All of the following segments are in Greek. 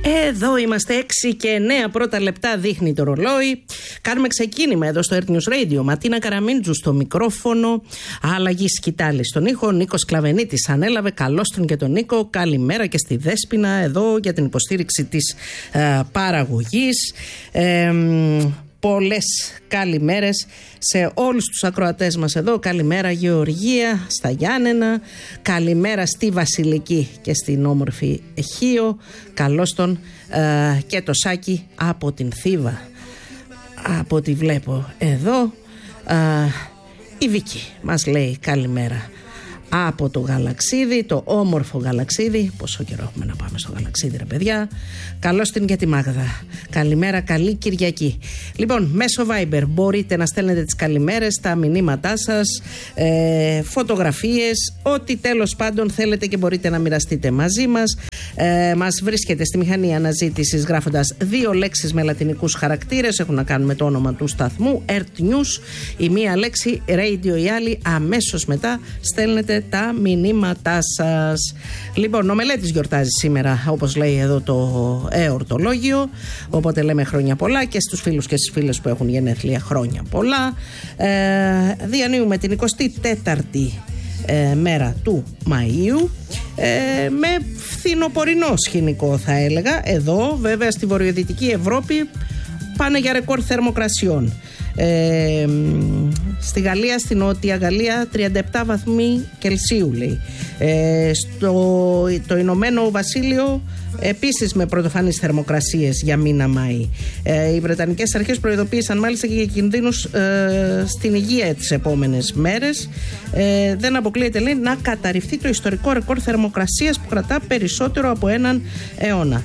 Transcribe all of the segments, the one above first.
Εδώ είμαστε 6 και 9 πρώτα λεπτά δείχνει το ρολόι. Κάνουμε ξεκίνημα εδώ στο Earth News Radio. Ματίνα Καραμίντζου στο μικρόφωνο, αλλαγή σκητάλη στον ήχο. Νίκος Κλαβενίτης ανέλαβε. Καλώς τον και τον Νίκο. Καλημέρα και στη Δέσποινα εδώ για την υποστήριξη της παραγωγής. Πολλές καλημέρες σε όλους τους ακροατές μας εδώ. Καλημέρα Γεωργία στα Γιάννενα, καλημέρα στη Βασιλική και στην όμορφη Χίο. Καλώς τον και το Σάκη από την Θήβα. Από ό,τι βλέπω εδώ η Βίκη μας λέει καλημέρα από το Γαλαξίδι, το όμορφο Γαλαξίδι. Πόσο καιρό έχουμε να πάμε στο Γαλαξίδι, ρε παιδιά. Καλώς την για τη Μάγδα. Καλημέρα, καλή Κυριακή. Λοιπόν, μέσω Viber μπορείτε να στέλνετε τις καλημέρες, τα μηνύματά σας, φωτογραφίες, ό,τι τέλος πάντων θέλετε και μπορείτε να μοιραστείτε μαζί μας. Μας βρίσκεται στη μηχανή αναζήτησης γράφοντας 2 λέξεις με λατινικούς χαρακτήρες. Έχουν να κάνουν με το όνομα του σταθμού, Earth News. Η μία λέξη, Radio η άλλη. Αμέσως μετά στέλνετε τα μηνύματά σας. Λοιπόν, ο Μελέτης γιορτάζει σήμερα, όπως λέει εδώ το εορτολόγιο. Οπότε λέμε χρόνια πολλά και στους φίλους και στις φίλες που έχουν γενέθλια, χρόνια πολλά. Διανύουμε την 24η μέρα του Μαΐου με φθινοπορεινό σκηνικό, θα έλεγα. Εδώ βέβαια στη βορειοδυτική Ευρώπη πάνε για ρεκόρ θερμοκρασιών. Στη Γαλλία, στη Νότια Γαλλία 37 βαθμοί Κελσίου λέει. Το Ηνωμένο Βασίλειο επίσης με πρωτοφανείς θερμοκρασίες για μήνα Μάη. Οι Βρετανικές αρχές προειδοποίησαν μάλιστα και για κινδύνους στην υγεία τις επόμενες μέρες. Δεν αποκλείεται λέει να καταρριφθεί το ιστορικό ρεκόρ θερμοκρασίας που κρατά περισσότερο από έναν αιώνα.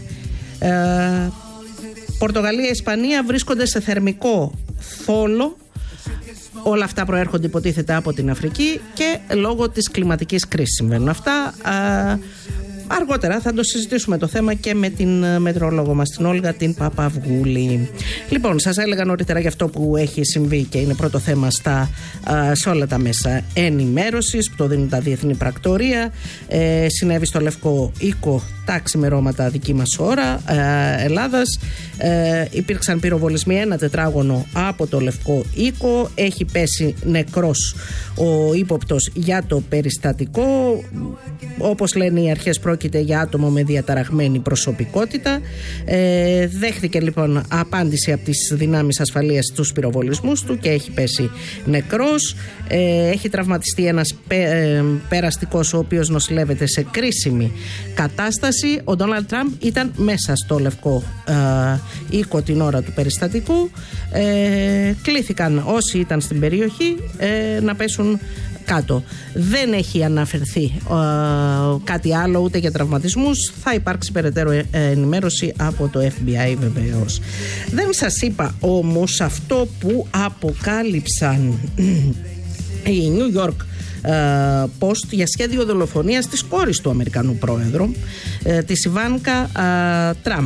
Πορτογαλία, Ισπανία βρίσκονται σε θερμικό θόλο. Όλα αυτά προέρχονται υποτίθεται από την Αφρική και λόγω της κλιματικής κρίσης συμβαίνουν αυτά. Αργότερα θα το συζητήσουμε το θέμα και με την μετρολόγο μας, την Όλγα την Παπαυγούλη. Λοιπόν, σας έλεγα νωρίτερα για αυτό που έχει συμβεί και είναι πρώτο θέμα σε όλα τα μέσα ενημέρωσης που το δίνουν τα διεθνή πρακτορία. Συνέβη στο Λευκό Οίκο τα ξημερώματα δική μας ώρα Ελλάδας. Υπήρξαν πυροβολισμοί 1 τετράγωνο από το Λευκό Οίκο. Έχει πέσει νεκρός ο ύποπτος για το περιστατικό. Όπως λένε οι αρχές, πρόκειται για άτομο με διαταραγμένη προσωπικότητα. Δέχθηκε λοιπόν απάντηση από τις δυνάμεις ασφαλείας στους πυροβολισμούς του και έχει πέσει νεκρός. Έχει τραυματιστεί ένας περαστικός ο οποίος νοσηλεύεται σε κρίσιμη κατάσταση. Ο Ντόναλντ Τραμπ ήταν μέσα στο Λευκό Οίκο την ώρα του περιστατικού. Κλήθηκαν όσοι ήταν στην περιοχή να πέσουν κάτω. Δεν έχει αναφερθεί κάτι άλλο ούτε για τραυματισμούς. Θα υπάρξει περαιτέρω ενημέρωση από το FBI βεβαίως. Δεν σας είπα όμως αυτό που αποκάλυψαν η New York Post για σχέδιο δολοφονίας της κόρης του Αμερικανού πρόεδρου, της Ιβάνκα Τραμπ.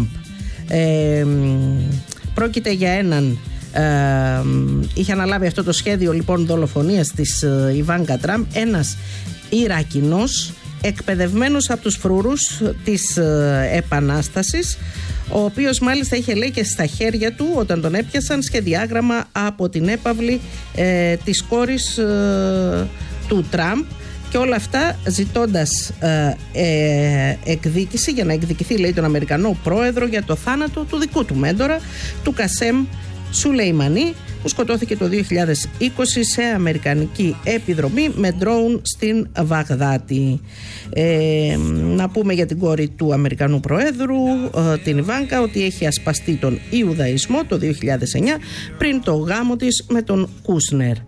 Πρόκειται για έναν είχε αναλάβει αυτό το σχέδιο λοιπόν δολοφονίας της Ιβάνκα Τραμπ ένας Ιρακινός εκπαιδευμένος από τους φρούρους της Επανάστασης, ο οποίος μάλιστα είχε λέει και στα χέρια του όταν τον έπιασαν σχεδιάγραμμα από την έπαυλη της κόρης του Τραμπ και όλα αυτά ζητώντας εκδίκηση για να εκδικηθεί λέει τον Αμερικανό πρόεδρο για το θάνατο του δικού του μέντορα, του Κασέμ Σουλεϊμανί, που σκοτώθηκε το 2020 σε αμερικανική επιδρομή με ντρόουν στην Βαγδάτη. Να πούμε για την κόρη του Αμερικανού Προέδρου, την Ιβάνκα, ότι έχει ασπαστεί τον Ιουδαϊσμό το 2009 πριν το γάμο της με τον Κούσνερ.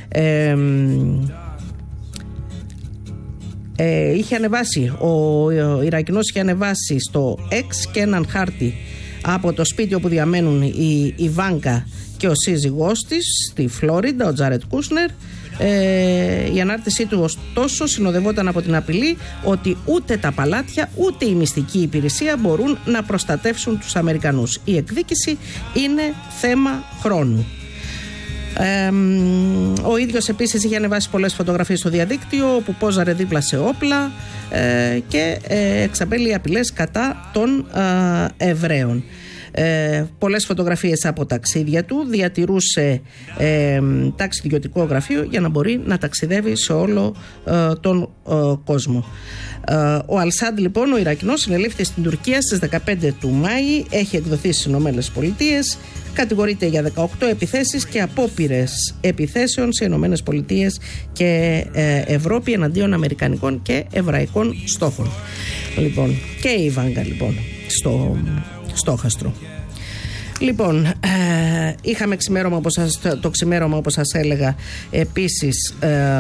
Είχε ανεβάσει, ο Ιρακινός είχε ανεβάσει στο X και έναν χάρτη από το σπίτι όπου διαμένουν η Ιβάνκα και ο σύζυγός της στη Φλόριντα, ο Τζάρετ Κούσνερ. Η ανάρτησή του ωστόσο συνοδευόταν από την απειλή ότι ούτε τα παλάτια ούτε η μυστική υπηρεσία μπορούν να προστατεύσουν τους Αμερικανούς. Η εκδίκηση είναι θέμα χρόνου. Ο ίδιος επίσης είχε ανεβάσει πολλές φωτογραφίες στο διαδίκτυο όπου πόζαρε δίπλα σε όπλα και εξαπέλυε απειλές κατά των Εβραίων. Πολλές φωτογραφίες από ταξίδια του, διατηρούσε ταξιδιωτικό γραφείο για να μπορεί να ταξιδεύει σε όλο τον κόσμο. Ο Αλσάντ λοιπόν, ο Ιρακινός, συνελήφθη στην Τουρκία στις 15 του Μάη, έχει εκδοθεί στις Ηνωμένες Πολιτείες, κατηγορείται για 18 επιθέσεις και απόπειρες επιθέσεων σε Ηνωμένες Πολιτείες και Ευρώπη εναντίον αμερικανικών και εβραϊκών στόχων. Λοιπόν, και η Βάγκα λοιπόν στο στόχαστρο. Λοιπόν, είχαμε το ξημέρωμα όπως σας έλεγα επίσης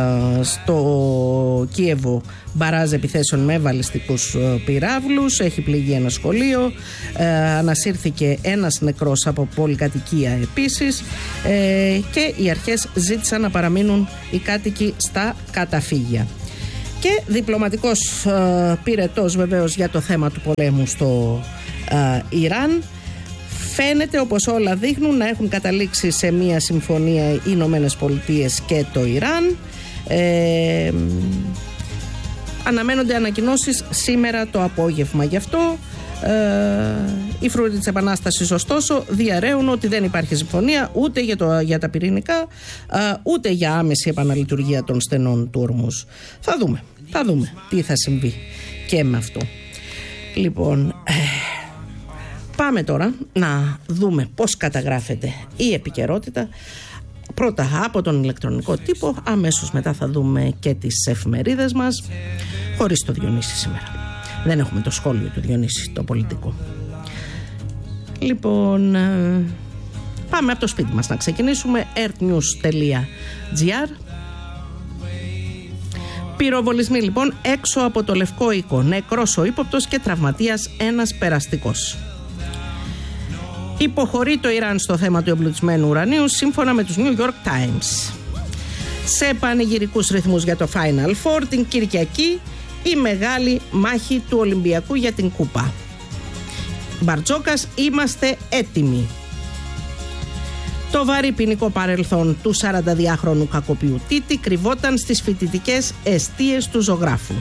στο Κίεβο μπαράζ επιθέσεων με βαλιστικούς πυράβλους, έχει πληγεί ένα σχολείο, ανασύρθηκε ένας νεκρός από πολυκατοικία επίσης και οι αρχές ζήτησαν να παραμείνουν οι κάτοικοι στα καταφύγια. Και διπλωματικός πυρετός βεβαίως για το θέμα του πολέμου στο Ιράν. Φαίνεται, όπως όλα δείχνουν, να έχουν καταλήξει σε μια συμφωνία οι Ηνωμένες Πολιτείες και το Ιράν. Αναμένονται ανακοινώσεις σήμερα το απόγευμα. Γι' αυτό οι φρουροί της Επανάστασης ωστόσο διαρρέουν ότι δεν υπάρχει συμφωνία ούτε για τα πυρηνικά ούτε για άμεση επαναλειτουργία των στενών του Ορμούζ. Θα δούμε τι θα συμβεί και με αυτό. Λοιπόν, πάμε τώρα να δούμε πώς καταγράφεται η επικαιρότητα. Πρώτα από τον ηλεκτρονικό τύπο, αμέσως μετά θα δούμε και τις εφημερίδες μας, χωρίς το Διονύση σήμερα. Δεν έχουμε το σχόλιο του Διονύση, το πολιτικό. Λοιπόν, πάμε από το σπίτι μας να ξεκινήσουμε. earthnews.gr. Πυροβολισμοί λοιπόν έξω από το Λευκό Οίκο. Νεκρός ο ύποπτος και τραυματίας ένας περαστικός. Υποχωρεί το Ιράν στο θέμα του εμπλουτισμένου ουρανίου σύμφωνα με τους New York Times. Σε πανηγυρικούς ρυθμούς για το Final Four την Κυριακή η μεγάλη μάχη του Ολυμπιακού για την Κούπα. Μπαρτζόκας, είμαστε έτοιμοι. Το βαρύ ποινικό παρελθόν του 42χρονου κακοποιού Τίτη κρυβόταν στις φοιτητικές εστίες του ζωγράφου.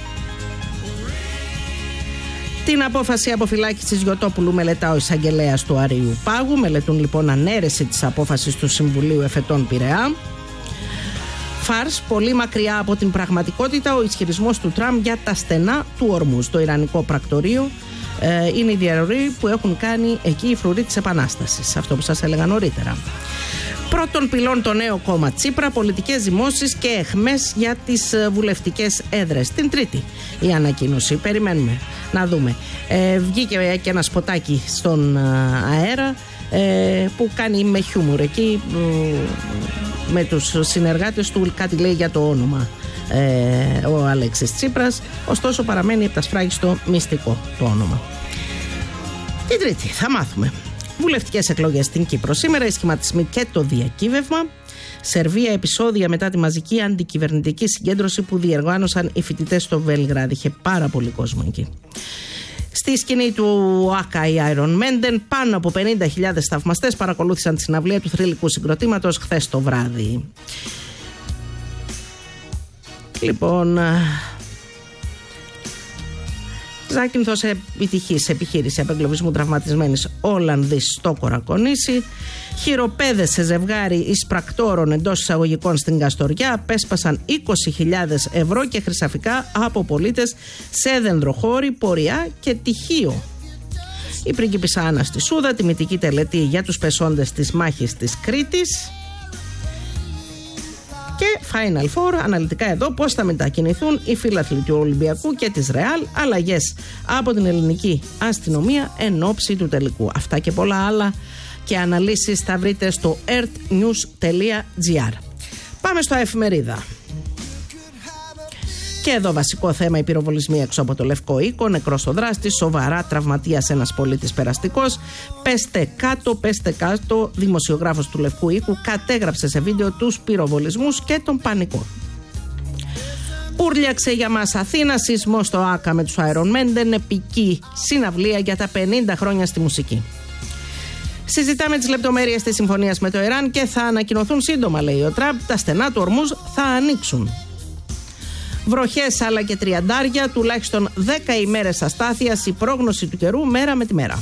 Την απόφαση αποφυλάκησης Γιωτόπουλου μελετά ο εισαγγελέας του Αρείου Πάγου. Μελετούν λοιπόν ανέρεση της απόφασης του Συμβουλίου Εφετών Πειραιά. Φάρς, πολύ μακριά από την πραγματικότητα, ο ισχυρισμός του Τραμπ για τα στενά του Ορμούζ. Το Ιρανικό πρακτορείο είναι η διαρροή που έχουν κάνει εκεί οι φρουροί της Επανάστασης. Αυτό που σας έλεγα νωρίτερα. Πρώτον πυλών το νέο κόμμα Τσίπρα, πολιτικές ζυμώσεις και αιχμές για τις βουλευτικές έδρες. Την Τρίτη η ανακοίνωση. Περιμένουμε να δούμε. Βγήκε και ένα σποτάκι στον αέρα που κάνει με χιούμορ εκεί με τους συνεργάτες του, κάτι λέει για το όνομα ο Αλέξης Τσίπρας, ωστόσο παραμένει επτασφράγιστο μυστικό το όνομα. Την Τρίτη θα μάθουμε. Βουλευτικές εκλογές στην Κύπρο σήμερα, οι σχηματισμοί και το διακύβευμα. Σερβία, επεισόδια μετά τη μαζική αντικυβερνητική συγκέντρωση που διοργάνωσαν οι φοιτητές στο Βέλγραδ. Είχε πάρα πολύ κόσμο εκεί. Στη σκηνή του ΆΚΑ η Iron Maiden, πάνω από 50.000 θαυμαστές παρακολούθησαν τη συναυλία του θρυλικού συγκροτήματος χθες το βράδυ. Λοιπόν, Ζάκυνθος επιτυχής επιχείρηση απεγκλωβισμού τραυματισμένης Ολλανδής στο Κορακονήσι. Χειροπέδες σε ζευγάρι εισπρακτόρων εντός εισαγωγικών στην Καστοριά απέσπασαν 20.000 ευρώ και χρυσαφικά από πολίτες σε δενδροχώρη, πορεία και τυχείο. Η πρίγκιπισσα Άννα στη Σούδα, τιμητική τελετή για τους πεσόντες της μάχης της Κρήτης. Και Final Four, αναλυτικά εδώ πώς θα μετακινηθούν οι φίλαθλοι του Ολυμπιακού και της Ρεάλ, αλλαγές από την ελληνική αστυνομία εν ώψη του τελικού. Αυτά και πολλά άλλα και αναλύσεις θα βρείτε στο earthnews.gr. Πάμε στο εφημερίδα. Και εδώ βασικό θέμα, οι πυροβολισμοί έξω από το Λευκό Οίκο, νεκρός ο δράστης, σοβαρά τραυματίας ένας πολίτης περαστικός. Πέστε κάτω, δημοσιογράφος του Λευκού Οίκου κατέγραψε σε βίντεο τους πυροβολισμούς και τον πανικό. Ούρλιαξε για μας Αθήνα, σεισμό στο ΆΚΑ με τους Iron Maiden, επική συναυλία για τα 50 χρόνια στη μουσική. Συζητάμε τις λεπτομέρειες της συμφωνίας με το Ιράν και θα ανακοινωθούν σύντομα, λέει ο Τραμπ. Τα στενά του Ορμούζ θα ανοίξουν. Βροχές αλλά και τριαντάρια, τουλάχιστον 10 ημέρες αστάθειας, η πρόγνωση του καιρού μέρα με τη μέρα.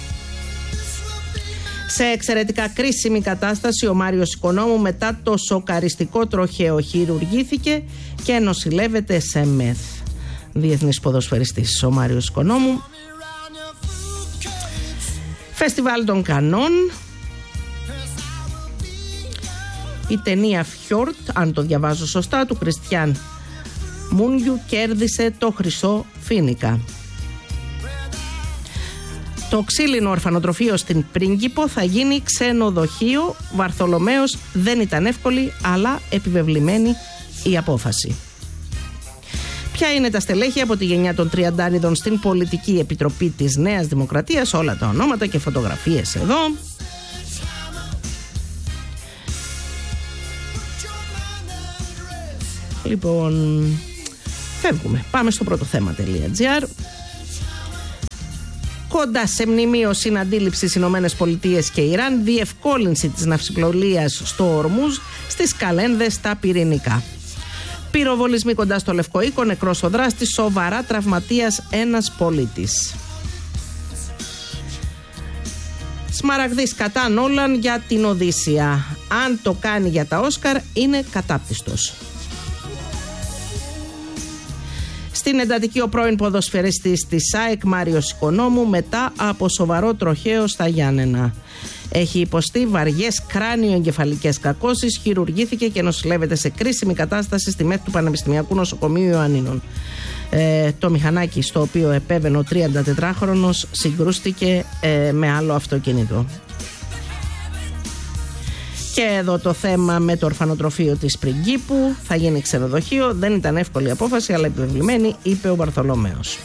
Σε εξαιρετικά κρίσιμη κατάσταση ο Μάριος Οικονόμου μετά το σοκαριστικό τροχαίο χειρουργήθηκε και νοσηλεύεται σε ΜΕΘ. Διεθνής ποδοσφαιριστής ο Μάριος Οικονόμου. Φεστιβάλ των Κανών. Η ταινία Φιόρτ, αν το διαβάζω σωστά, του Κριστιαν Μούνιου κέρδισε το χρυσό φοίνικα. Το ξύλινο ορφανοτροφείο στην Πρίγκιπο θα γίνει ξενοδοχείο. Βαρθολομαίος, δεν ήταν εύκολη αλλά επιβεβλημένη η απόφαση. Ποια είναι τα στελέχη από τη γενιά των Τριαντάριδων στην Πολιτική Επιτροπή της Νέας Δημοκρατίας, όλα τα ονόματα και φωτογραφίες εδώ. Λοιπόν, φεύγουμε. Πάμε στο πρώτο θέμα.gr. Κοντά σε μνημείο συναντήληψης Ηνωμένες Πολιτείες και Ιράν, διευκόλυνση της ναυσιπλοείας στο Ορμούζ, στις Καλένδες στα πυρηνικά. Πυροβολισμοί κοντά στο Λευκό Οίκο, νεκρός ο δράστης, σοβαρά τραυματίας ένας πολίτης. Σμαραγδής κατά Νόλαν για την Οδύσσια. Αν το κάνει για τα Όσκαρ είναι κατάπτυστος. Στην εντατική ο πρώην ποδοσφαιριστής της ΑΕΚ Μάριος Οικονόμου μετά από σοβαρό τροχαίο στα Γιάννενα. Έχει υποστεί βαριές κράνιο-εγκεφαλικές κακώσεις, χειρουργήθηκε και νοσηλεύεται σε κρίσιμη κατάσταση στη ΜΕΘ του Πανεπιστημιακού Νοσοκομείου Ιωαννίνων. Το μηχανάκι στο οποίο επέβαινε ο 34χρονος συγκρούστηκε με άλλο αυτοκίνητο. Και εδώ το θέμα με το ορφανοτροφείο της Πριγκίπου, θα γίνει ξενοδοχείο, δεν ήταν εύκολη απόφαση αλλά επιβεβλημένη, είπε ο Βαρθολομαίος.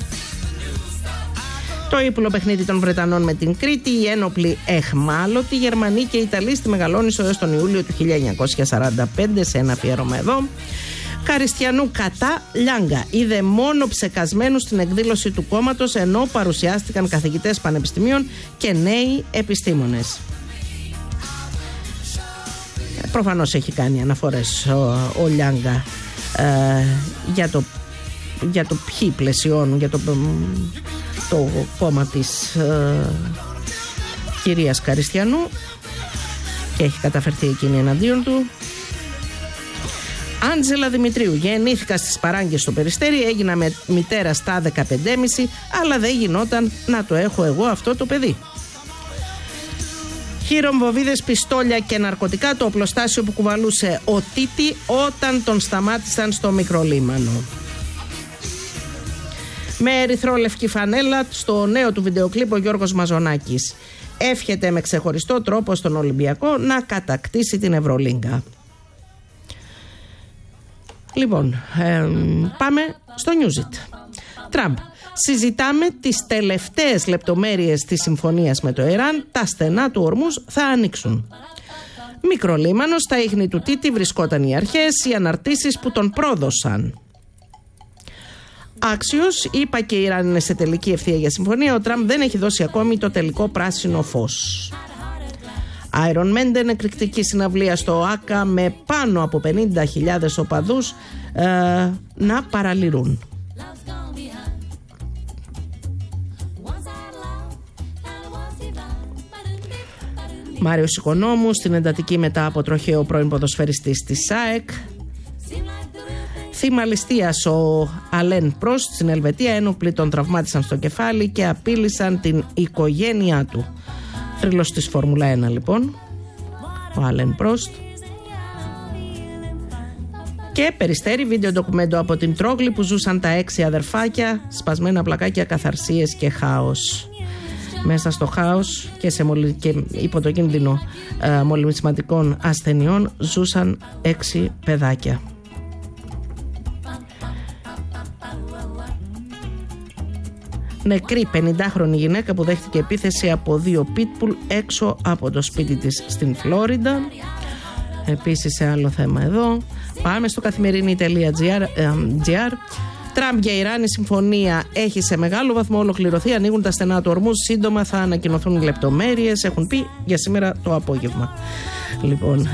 Το ύπουλο παιχνίδι των Βρετανών με την Κρήτη, οι ένοπλοι εχμάλωτοι Γερμανοί και Ιταλοί στη Μεγαλόνισσο έως τον Ιούλιο του 1945, σε ένα αφιέρωμα εδώ. Καριστιανού κατά Λιάγκα είδε μόνο ψεκασμένους στην εκδήλωση του κόμματος, ενώ παρουσιάστηκαν καθηγητές πανεπιστημίων και νέοι επιστήμονες. Προφανώς έχει κάνει αναφορές ο Λιάγκα για το ποιοι πλαισιώνουν, για το κόμμα της κυρίας Καριστιανού, και έχει καταφερθεί εκείνη εναντίον του. Άντζελα Δημητρίου, γεννήθηκα στις Παράγκες στο Περιστέρι, έγινα μητέρα στα 15,5, αλλά δεν γινόταν να το έχω εγώ αυτό το παιδί. Χειρομβοβίδες, πιστόλια και ναρκωτικά, το οπλοστάσιο που κουβαλούσε ο Τίτη όταν τον σταμάτησαν στο Μικρολίμανο. Με ερυθρόλευκη φανέλα, στο νέο του βιντεοκλίπ ο Γιώργος Μαζονάκης εύχεται με ξεχωριστό τρόπο στον Ολυμπιακό να κατακτήσει την Ευρωλίγκα. Λοιπόν, πάμε στο Newsit. Τραμπ. Συζητάμε τις τελευταίες λεπτομέρειες της συμφωνίας με το Ιράν. Τα στενά του Ορμούζ θα ανοίξουν. Μικρολίμανο, στα ίχνη του Τίτη βρισκόταν οι αρχές, οι αναρτήσεις που τον πρόδωσαν. Άξιος, είπα και η Ιράν είναι σε τελική ευθεία για συμφωνία. Ο Τραμπ δεν έχει δώσει ακόμη το τελικό πράσινο φως. Iron Maiden, εκρηκτική συναυλία στο ΆΚΑ με πάνω από 50.000 οπαδούς να παραλυρούν. Μάριος Οικονόμου στην εντατική μετά από τροχαίο πρώην ποδοσφαιριστής της ΑΕΚ. Θύμα ληστείας ο Αλέν Πρόστ στην Ελβετία, ένοπλοι τον τραυμάτισαν στο κεφάλι και απείλησαν την οικογένειά του. Θρύλος της Φόρμουλα 1 λοιπόν, ο Αλέν Πρόστ. Και Περιστέρι, βίντεο ντοκουμέντο από την Τρόγλη που ζούσαν τα 6 αδερφάκια, σπασμένα πλακάκια, καθαρσίες και χάος. Μέσα στο χάος και υπό το κίνδυνο μολυσματικών ασθενειών ζούσαν 6 παιδάκια. Νεκρή 50χρονη γυναίκα που δέχτηκε επίθεση από 2 πίτπουλ έξω από το σπίτι της στην Φλόριντα. Επίσης σε άλλο θέμα εδώ. Πάμε στο καθημερινή.gr. Τραμπ για Ιράν, η συμφωνία έχει σε μεγάλο βαθμό ολοκληρωθεί. Ανοίγουν τα στενά του ορμού. Σύντομα θα ανακοινωθούν οι λεπτομέρειες. Έχουν πει για σήμερα το απόγευμα. Λοιπόν,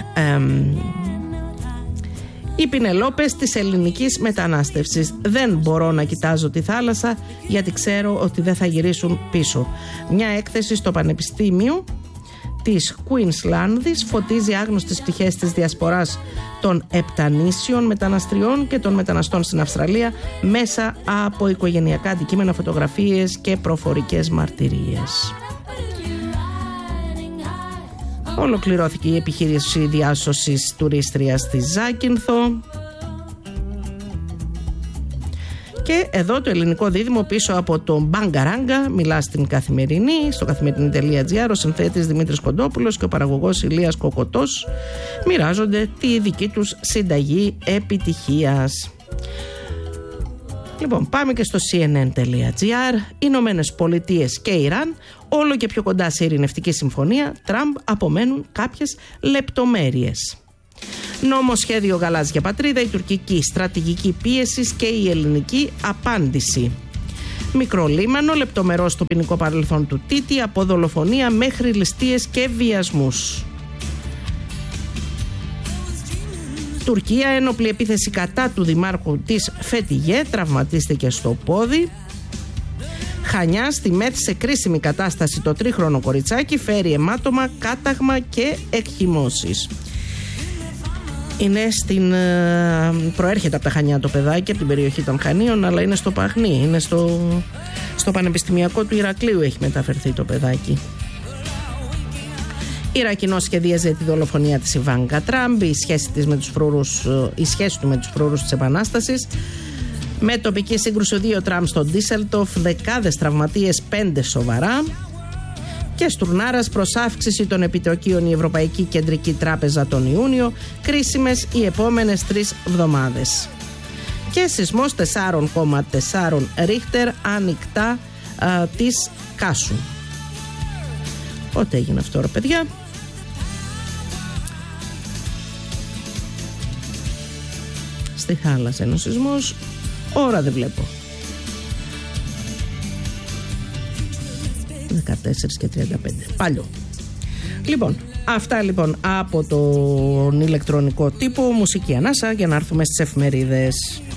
οι Πινελόπες της ελληνικής μετανάστευσης. Δεν μπορώ να κοιτάζω τη θάλασσα γιατί ξέρω ότι δεν θα γυρίσουν πίσω. Μια έκθεση στο Πανεπιστήμιο της Κουίνσλανδης φωτίζει άγνωστες πτυχές της διασποράς των επτανήσιων μεταναστριών και των μεταναστών στην Αυστραλία μέσα από οικογενειακά αντικείμενα, φωτογραφίες και προφορικές μαρτυρίες. Ολοκληρώθηκε η επιχείρηση διάσωσης τουρίστριας στη Ζάκυνθο. Και εδώ το ελληνικό δίδυμο πίσω από το Μπαγκαράγκα μιλά στην Καθημερινή, στο καθημερινή.gr. Ο συνθέτης Δημήτρης Κοντόπουλος και ο παραγωγός Ηλίας Κοκοτός μοιράζονται τη δική τους συνταγή επιτυχίας. Λοιπόν, πάμε και στο cnn.gr. Ηνωμένες Πολιτείες και Ιράν όλο και πιο κοντά σε ειρηνευτική συμφωνία. Τραμπ απομένουν κάποιες λεπτομέρειες. Νομοσχέδιο γαλάζια πατρίδα, η τουρκική στρατηγική πίεση και η ελληνική απάντηση. Μικρό λίμανο, λεπτομερό στο ποινικό παρελθόν του Τίτη, από δολοφονία μέχρι ληστείες και βιασμούς. Τουρκία, ένοπλη επίθεση κατά του δημάρχου της Φετιγέ, τραυματίστηκε στο πόδι. Χανιά, στη ΜΕΘ σε κρίσιμη κατάσταση το τρίχρονο κοριτσάκι, φέρει αιμάτωμα, κάταγμα και εκχυμώσεις. Προέρχεται από τα Χανιά το παιδάκι, από την περιοχή των Χανίων, αλλά είναι στο Παχνί, είναι στο Πανεπιστημιακό του Ηρακλείου έχει μεταφερθεί το παιδάκι. Ιρακινός σχεδίαζε τη δολοφονία της Ιβάνκα Τραμπ, η σχέση του με τους φρούρους της Επανάστασης. Με τοπική σύγκρουση 2 Τραμπ στο Ντίσελτοφ, δεκάδες τραυματίες, 5 σοβαρά. Και στουρνάρας προς αύξηση των επιτοκίων η Ευρωπαϊκή Κεντρική Τράπεζα τον Ιούνιο, κρίσιμες οι επόμενες 3 εβδομάδες. Και σεισμός 4,4 Ρίχτερ ανοιχτά της Κάσου. Πότε έγινε αυτό ρε παιδιά? Στη θάλασσα είναι ο σεισμός, ώρα δεν βλέπω. 14 και 35. Παλιό. Λοιπόν, αυτά λοιπόν από τον ηλεκτρονικό τύπο. Μουσική ανάσα για να έρθουμε στις εφημερίδες.